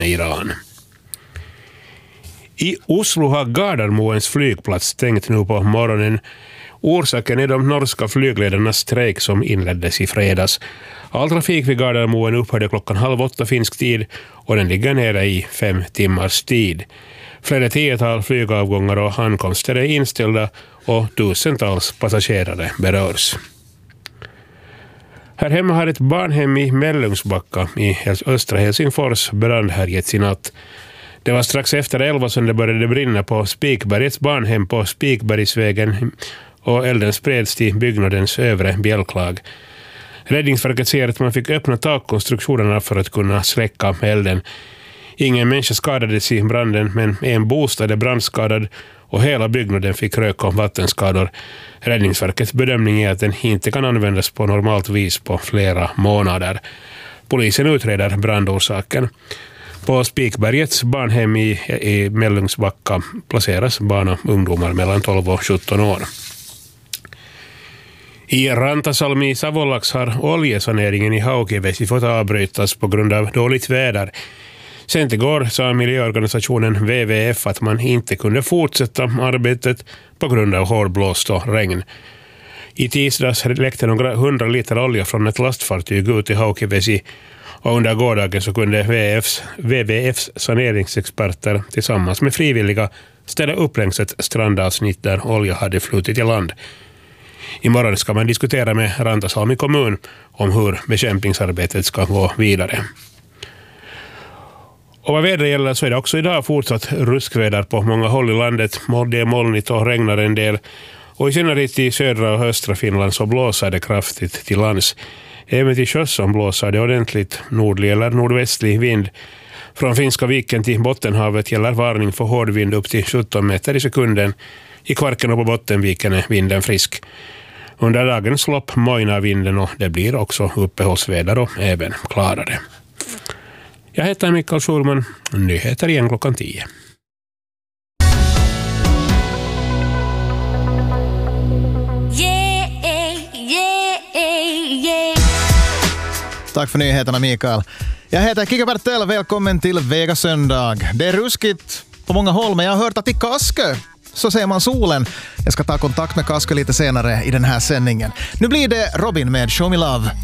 Iran. I Oslo har Gardermoens flygplats stängt nu på morgonen. Orsaken är de norska flygledarnas strejk som inleddes i fredags. All trafik vid Gardermoen upphörde 7:30 finsk tid och den ligger nere i 5 timmars tid. Flera tiotal flygavgångar och ankomster är inställda och tusentals passagerare berörs. Här hemma har ett barnhem i Mellungsbacka i östra Helsingfors brandhärjats i natt. Det var strax efter 11 som det började brinna på Spikbergets barnhem på Spikbergsvägen och elden spreds till byggnadens övre bjälklag. Räddningsverket säger att man fick öppna takkonstruktionerna för att kunna släcka elden. Ingen människa skadades i branden, men en bostad är brandskadad och hela byggnaden fick rök- och vattenskador. Räddningsverkets bedömning är att den inte kan användas på normalt vis på flera månader. Polisen utreder brandorsaken. På Spikbergets barnhem i Mellungsbacka placeras barn och ungdomar mellan 12 och 17 år. I Rantasalmi i Savolax har oljesaneringen i Haukivesi fått avbrytas på grund av dåligt väder. Sent igår sa miljöorganisationen WWF att man inte kunde fortsätta arbetet på grund av hård blåst och regn. I tisdags läckte några 100 liter olja från ett lastfartyg ut i Haukivesi och under gårdagen så kunde WWFs saneringsexperter tillsammans med frivilliga ställa upp längs ett strandavsnitt där olja hade flutit i land. Imorgon ska man diskutera med Rantasalmi kommun om hur bekämpningsarbetet ska gå vidare. Och vad vädret gäller så är det också idag fortsatt ruskväder på många håll i landet. Det är molnigt och regnar en del. Och i synnerhet i södra och östra Finland så blåser det kraftigt till lands. Även till sjöss som blåser det ordentligt nordlig eller nordvästlig vind. Från Finska viken till Bottenhavet gäller varning för hård vind upp till 17 meter i sekunden. I Kvarken och på Bottenviken är vinden frisk. Under dagens lopp mojnar vinden och det blir också uppehållsväder och även klarare. Jag heter Mikael Schulman. Nyheter igen 10:00. Tack för nyheterna, Mikael. Jag heter Kika Bertel. Välkommen till Vega söndag. Det är ruskigt på många håll, men jag har hört att i Kaskö så ser man solen. Jag ska ta kontakt med Kaskö lite senare i den här sändningen. Nu blir det Robin med Show Me Love.